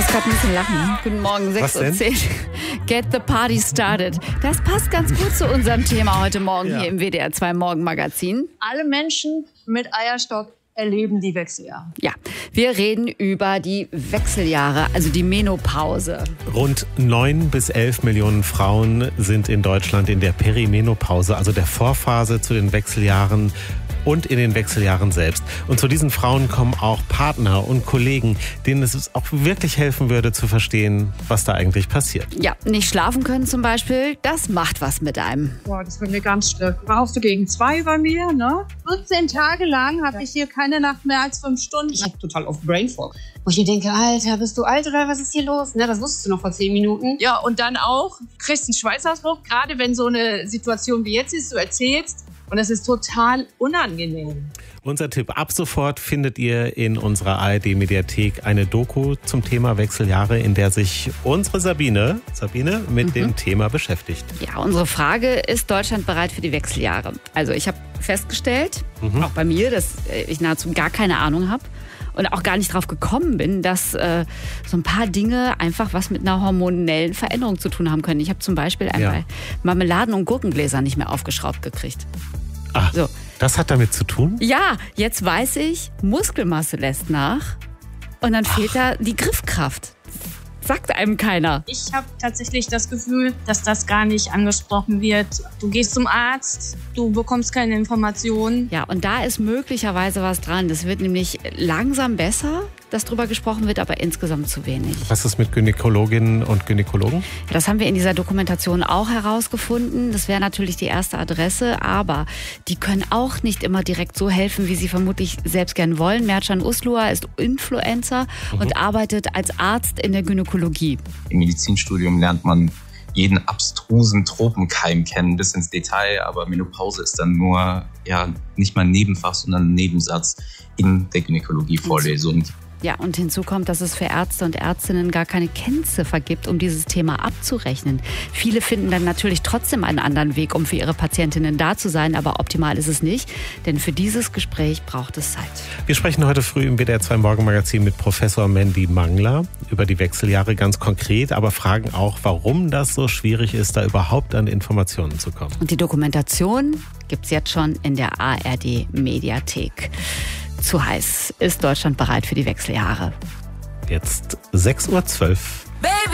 muss gerade ein bisschen lachen. Guten Morgen, 6:10 Uhr. Get the party started. Das passt ganz gut zu unserem Thema heute Morgen hier im WDR 2 Morgenmagazin. Alle Menschen mit Eierstock erleben die Wechseljahre. Ja, wir reden über die Wechseljahre, also die Menopause. Rund 9 bis 11 Millionen Frauen sind in Deutschland in der Perimenopause, also der Vorphase zu den Wechseljahren und in den Wechseljahren selbst. Und zu diesen Frauen kommen auch Partner und Kollegen, denen es auch wirklich helfen würde zu verstehen, was da eigentlich passiert. Ja, nicht schlafen können zum Beispiel, das macht was mit einem. Boah, das ist bei mir ganz schlimm. Brauchst du gegen 2 bei mir, ne? 14 Tage lang habe ich hier keine Nacht mehr als 5 Stunden. Ich habe total oft Brain Fog. Wo ich mir denke, Alter, bist du alt oder was ist hier los? Ne, das wusstest du noch vor 10 Minuten. Ja, und dann auch, kriegst einen Schweißausbruch, gerade wenn so eine Situation wie jetzt ist, du erzählst. Und das ist total unangenehm. Unser Tipp: Ab sofort findet ihr in unserer ARD-Mediathek eine Doku zum Thema Wechseljahre, in der sich unsere Sabine mit dem Thema beschäftigt. Ja, unsere Frage: Ist Deutschland bereit für die Wechseljahre? Also ich habe festgestellt, auch bei mir, dass ich nahezu gar keine Ahnung habe. Und auch gar nicht drauf gekommen bin, dass so ein paar Dinge einfach was mit einer hormonellen Veränderung zu tun haben können. Ich habe zum Beispiel einmal Marmeladen- und Gurkengläser nicht mehr aufgeschraubt gekriegt. Ach, so. Das hat damit zu tun? Ja, jetzt weiß ich, Muskelmasse lässt nach und dann fehlt da die Griffkraft. Sagt einem keiner. Ich habe tatsächlich das Gefühl, dass das gar nicht angesprochen wird. Du gehst zum Arzt, du bekommst keine Informationen. Ja, und da ist möglicherweise was dran. Das wird nämlich langsam besser, dass drüber gesprochen wird, aber insgesamt zu wenig. Was ist mit Gynäkologinnen und Gynäkologen? Das haben wir in dieser Dokumentation auch herausgefunden. Das wäre natürlich die erste Adresse, aber die können auch nicht immer direkt so helfen, wie sie vermutlich selbst gern wollen. Mertcan Usluer ist Influencer und arbeitet als Arzt in der Gynäkologie. Im Medizinstudium lernt man jeden abstrusen Tropenkeim kennen bis ins Detail, aber Menopause ist dann nur nicht mal ein Nebenfach, sondern ein Nebensatz in der Gynäkologie-Vorlesung. Ja, und hinzu kommt, dass es für Ärzte und Ärztinnen gar keine Kennziffer gibt, um dieses Thema abzurechnen. Viele finden dann natürlich trotzdem einen anderen Weg, um für ihre Patientinnen da zu sein, aber optimal ist es nicht, denn für dieses Gespräch braucht es Zeit. Wir sprechen heute früh im WDR 2 Morgenmagazin mit Professor Mandy Mangler über die Wechseljahre ganz konkret, aber fragen auch, warum das so schwierig ist, da überhaupt an Informationen zu kommen. Und die Dokumentation gibt's jetzt schon in der ARD-Mediathek. Zu heiß. Ist Deutschland bereit für die Wechseljahre? Jetzt 6:12 Uhr.